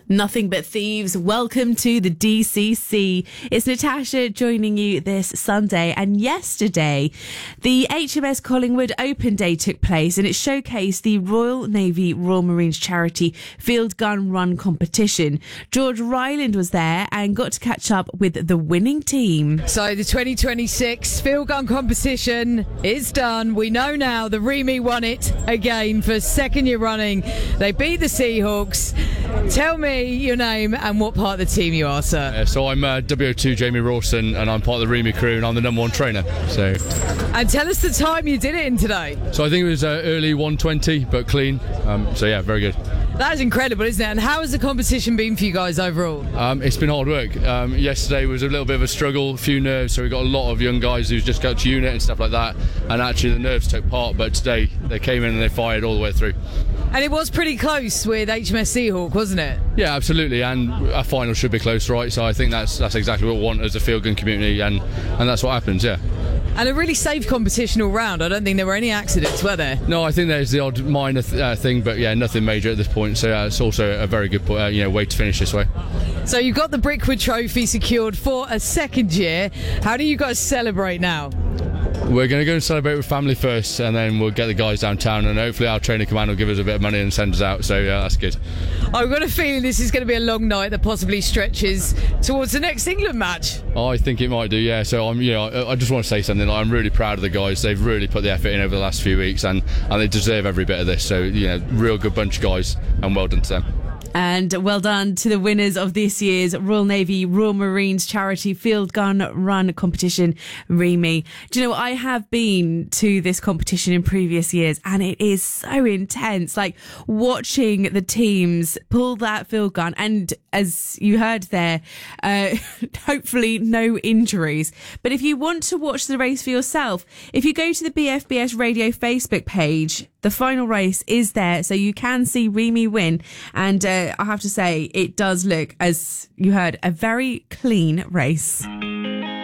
Nothing but thieves. Welcome to the DCC. It's Natasha joining you this Sunday. And yesterday, the HMS Collingwood Open Day took place and it showcased the Royal Navy Royal Marines charity field gun run competition. George Ryland was there and got to catch up with the winning team. So the 2026 field gun competition is done. We know now the Remy won it again for second year running. They beat the Seahawks. Tell me your name and what part of the team you are, sir. So I'm WO2 Jamie Rawson and I'm part of the Remy crew and I'm the number one trainer. And tell us the time you did it in today. So I think it was early 120 but clean. So yeah, very good. That is incredible, isn't it? And how has the competition been for you guys overall? It's been hard work. Yesterday was a little bit of a struggle, a few nerves, so we got a lot of young guys who's just got to unit and stuff like that, and actually the nerves took part, but today they came in and they fired all the way through. And it was pretty close with HMS Seahawk, wasn't it? Yeah, absolutely, and a final should be close, right? So I think that's exactly what we want as a field gun community, and that's what happens, yeah. And a really safe competition all round. I don't think there were any accidents, were there? No, I think there's the odd minor thing, but yeah, nothing major at this point. So it's also a very good way to finish this way. So you've got the Brickwood Trophy secured for a second year. How do you guys celebrate now? We're going to go and celebrate with family first, and then we'll get the guys downtown, and hopefully our training command will give us a bit of money and send us out. So yeah, that's good. I've got a feeling this is going to be a long night that possibly stretches towards the next England match. I think it might do, yeah. So I just want to say something. I'm really proud of the guys. They've really put the effort in over the last few weeks, and they deserve every bit of this. So real good bunch of guys, and well done to them. And well done to the winners of this year's Royal Navy Royal Marines charity field gun run competition, Remy. Do you know, I have been to this competition in previous years and it is so intense, like watching the teams pull that field gun, and as you heard there, hopefully no injuries. But if you want to watch the race for yourself, if you go to the BFBS Radio Facebook page, the final race is there, so you can see Remy win. And I have to say, it does look, as you heard, a very clean race.